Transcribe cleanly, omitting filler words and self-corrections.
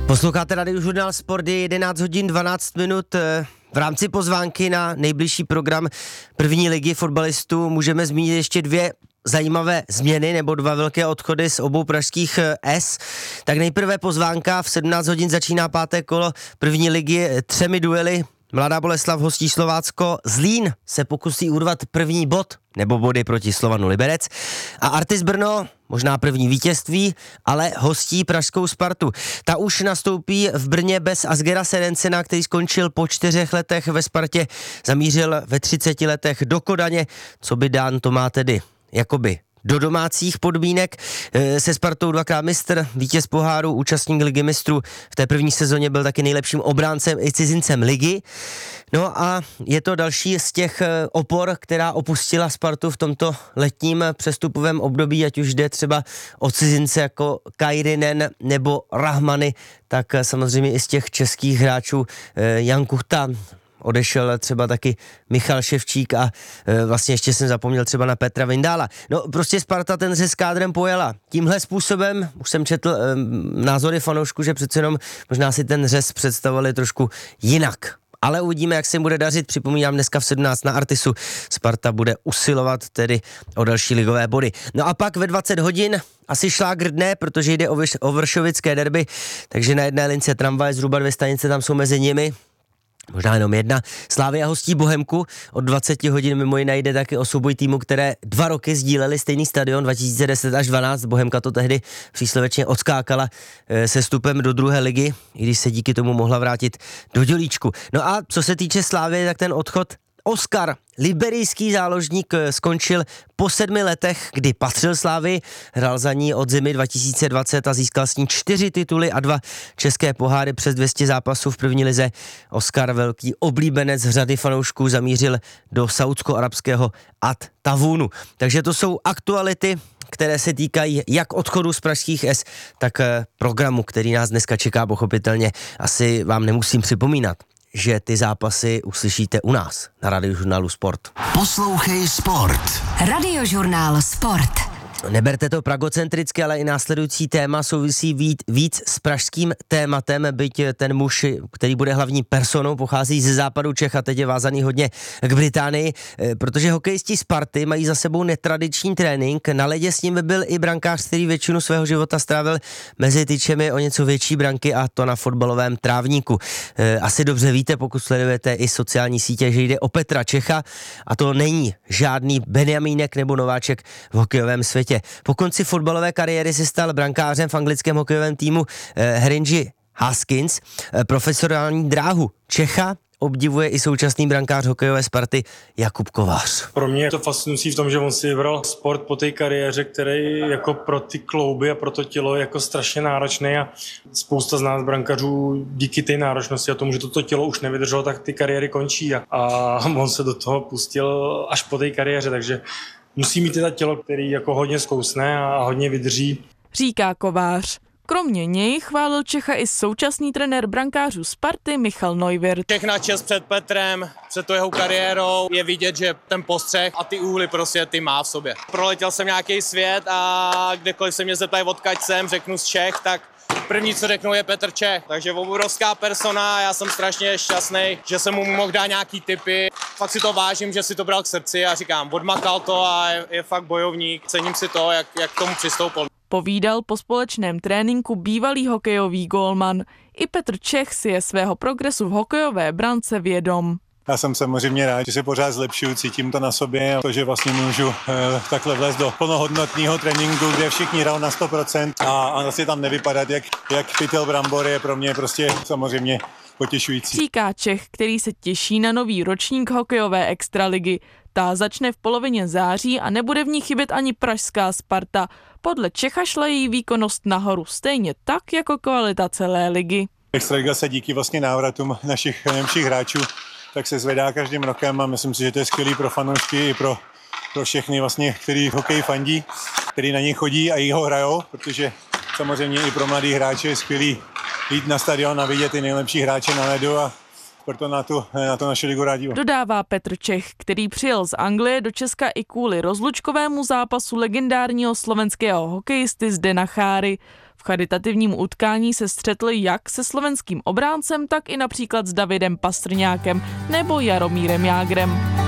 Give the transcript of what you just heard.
Posloucháte Radiožurnál Sport, je 11 hodin 12 minut. V rámci pozvánky na nejbližší program první ligy fotbalistů můžeme zmínit ještě dvě zajímavé změny nebo dva velké odchody z obou pražských S. Tak nejprve pozvánka, v 17 hodin začíná páté kolo první ligy 3 duely. Mladá Boleslav hostí Slovácko, Zlín se pokusí urvat první bod nebo body proti Slovanu Liberec a Artis Brno možná první vítězství, ale hostí pražskou Spartu. Ta už nastoupí v Brně bez Asgera Serencena, který skončil po 4 letech ve Spartě, zamířil ve 30 letech do Kodaně, co by dán to má tedy jakoby do domácích podmínek. Se Spartou dvakrát mistr, vítěz poháru, účastník ligy mistrů. V té první sezóně byl taky nejlepším obráncem i cizincem ligy. No a je to další z těch opor, která opustila Spartu v tomto letním přestupovém období, ať už jde třeba o cizince jako Kairinen nebo Rahmany, tak samozřejmě i z těch českých hráčů Jan Kuchta, odešel třeba taky Michal Ševčík a vlastně ještě jsem zapomněl třeba na Petra Vindála. No prostě Sparta ten řez kádrem pojela. Tímhle způsobem, už jsem četl názory fanoušků, že přece jenom možná si ten řez představovali trošku jinak. Ale uvidíme, jak se jim bude dařit. Připomínám, dneska v 17 na Artisu Sparta bude usilovat tedy o další ligové body. No a pak ve 20 hodin asi šlágr dne, protože jde o vršovické derby, takže na jedné lince tramvaje zhruba 2 stanice, tam jsou mezi nimi. Možná jenom jedna. Slavia hostí Bohemku, od 20 hodin mimo jiné jde taky o souboj týmu, které 2 roky sdíleli stejný stadion, 2010 až 12. Bohemka to tehdy příslovečně odskákala se vstupem do druhé ligy, i když se díky tomu mohla vrátit do dělíčku. No a co se týče Slavie, tak ten odchod Oskar, liberijský záložník, skončil po 7 letech, kdy patřil Slavii, hrál za ní od zimy 2020 a získal s ní 4 tituly a 2 české poháry, přes 200 zápasů v první lize. Oskar, velký oblíbenec řady fanoušků, zamířil do saúdsko-arabského At Tavunu. Takže to jsou aktuality, které se týkají jak odchodu z pražských S, tak programu, který nás dneska čeká, pochopitelně. Asi vám nemusím připomínat, že ty zápasy uslyšíte u nás na Radiožurnálu Sport. Poslouchej Sport. Radiožurnál Sport. Neberte to pragocentricky, ale i následující téma souvisí víc s pražským tématem, byť ten muž, který bude hlavní personou, pochází ze západu Čech a teď je vázaný hodně k Británii, protože hokejisti Sparty mají za sebou netradiční trénink. Na ledě s ním byl i brankář, který většinu svého života strávil mezi tyčemi o něco větší branky, a to na fotbalovém trávníku. Asi dobře víte, pokud sledujete i sociální sítě, že jde o Petra Čecha, a to není žádný Benjamínek nebo nováček v hokejovém světě. Po konci fotbalové kariéry se stal brankářem v anglickém hokejovém týmu Haringey Haskins. Profesionální dráhu Čecha obdivuje i současný brankář hokejové Sparty Jakub Kovář. Pro mě je to fascinující v tom, že on si vybral sport po té kariéře, který jako pro ty klouby a pro to tělo je jako strašně náročný, a spousta z nás brankařů díky té náročnosti a tomu, že toto tělo už nevydrželo, tak ty kariéry končí, a on se do toho pustil až po té kariéře, takže musí mít teda tělo, který jako hodně zkousne a hodně vydrží. Říká Kovář. Kromě něj chválil Čecha i současný trenér brankářů Sparty Michal Neuwirth. Všechna čest před Petrem, před to jeho kariérou. Je vidět, že ten postřeh a ty úhly prostě ty má v sobě. Proletěl jsem nějaký svět a kdekoliv se mě zeptají, odkud jsem, řeknu z Čech, tak první, co řeknu, je Petr Čech. Takže obrovská persona a já jsem strašně šťastný, že jsem mu mohl dát nějaký tipy. Fakt si to vážím, že si to bral k srdci a říkám, odmakal to a je fakt bojovník. Cením si to, jak k tomu přistoupil. Povídal po společném tréninku bývalý hokejový gólman. I Petr Čech si je svého progresu v hokejové brance vědom. Já jsem samozřejmě rád, že se pořád zlepšuju, cítím to na sobě, a to, že vlastně můžu takhle vlézt do plnohodnotného tréninku, kde všichni hrajou na 100% a vlastně tam nevypadat jak pytel brambor, je pro mě prostě samozřejmě potěšující. Říká Čech, který se těší na nový ročník hokejové extraligy. Ta začne v polovině září a nebude v ní chybět ani pražská Sparta. Podle Čecha šla její výkonnost nahoru, stejně tak jako kvalita celé ligy. Extraliga se díky vlastně návratům našich nejlepších hráčů tak se zvedá každým rokem a myslím si, že to je skvělý pro fanoušky i pro všechny vlastně, který hokej fandí, který na něj chodí a i ho hrajou, protože samozřejmě i pro mladý hráče je skvělý jít na stadion a vidět ty nejlepší hráče na ledu, a proto na to naši ligu rádi. Dodává Petr Čech, který přijel z Anglie do Česka i kvůli rozlučkovému zápasu legendárního slovenského hokejisty Zdena Cháry. V charitativním utkání se střetli jak se slovenským obráncem, tak i například s Davidem Pastrňákem nebo Jaromírem Jágrem.